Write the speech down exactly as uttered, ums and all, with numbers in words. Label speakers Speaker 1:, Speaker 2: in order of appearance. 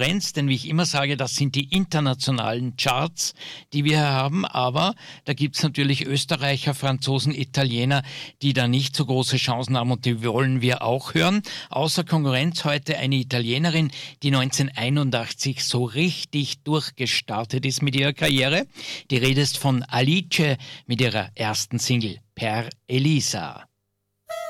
Speaker 1: Denn wie ich immer sage, das sind die internationalen Charts, die wir haben. Aber da gibt es natürlich Österreicher, Franzosen, Italiener, die da nicht so große Chancen haben und die wollen wir auch hören. Außer Konkurrenz heute eine Italienerin, die neunzehnhunderteinundachtzig so richtig durchgestartet ist mit ihrer Karriere. Die Rede ist von Alice mit ihrer ersten Single Per Elisa.